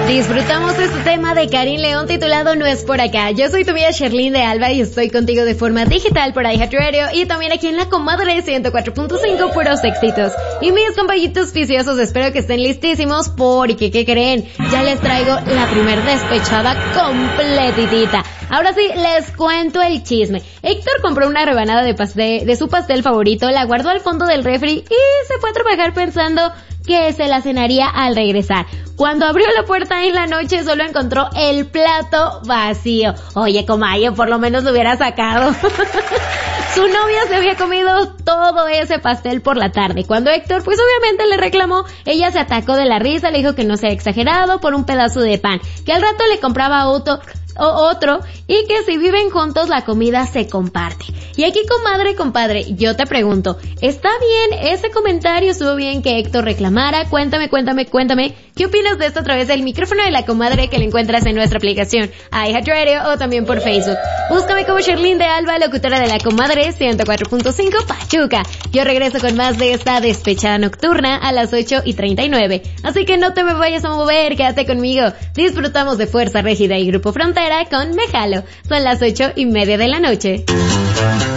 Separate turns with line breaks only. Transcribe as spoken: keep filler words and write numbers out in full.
Disfrutamos este tema de Karin León titulado No es por acá. Yo soy tu amiga Sherlyn de Alba y estoy contigo de forma digital por iHeartRadio y también aquí en La Comadre ciento cuatro punto cinco, puros éxitos. Y mis compañitos viciosos, espero que estén listísimos porque, ¿qué creen? Ya les traigo la primer despechada completitita. Ahora sí, les cuento el chisme. Héctor compró una rebanada de pastel, de su pastel favorito, la guardó al fondo del refri y se fue a trabajar pensando que se la cenaría al regresar. Cuando abrió la puerta en la noche solo encontró el plato vacío. Oye, comayo, por lo menos lo hubiera sacado. Su novia se había comido todo ese pastel por la tarde. Cuando Héctor, pues obviamente le reclamó, ella se atacó de la risa, le dijo que no sea exagerado por un pedazo de pan, que al rato le compraba otro, o otro, y que si viven juntos la comida se comparte. Y aquí, comadre, compadre, yo te pregunto, ¿está bien ese comentario? ¿Estuvo bien que Héctor reclamara? Cuéntame, cuéntame, cuéntame, ¿qué opinas de esto a través del micrófono de La Comadre que lo encuentras en nuestra aplicación iHeartRadio o también por Facebook? Búscame como Sherlyn de Alba, locutora de La Comadre ciento cuatro punto cinco Pachuca. Yo regreso con más de esta despechada nocturna a las ocho y treinta y nueve. Así que no te me vayas a mover, quédate conmigo. Disfrutamos de Fuerza Régida y Grupo Frontera con Me Jalo. Son las ocho y media de la noche.